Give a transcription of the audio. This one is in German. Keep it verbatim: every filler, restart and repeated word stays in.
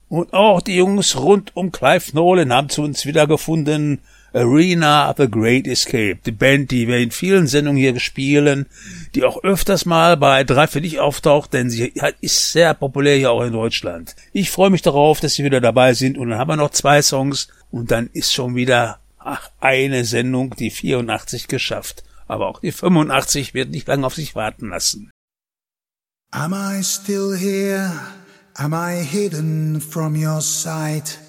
Und auch die Jungs rund um Clive Nolan haben zu uns wiedergefunden. Arena, The Great Escape, die Band, die wir in vielen Sendungen hier spielen, die auch öfters mal bei drei für dich auftaucht, denn sie ist sehr populär hier auch in Deutschland. Ich freue mich darauf, dass sie wieder dabei sind und dann haben wir noch zwei Songs und dann ist schon wieder ach, eine Sendung, die vierundachtzig geschafft. Aber auch die fünfundachtzig wird nicht lange auf sich warten lassen. Am I still here? Am I hidden from your sight?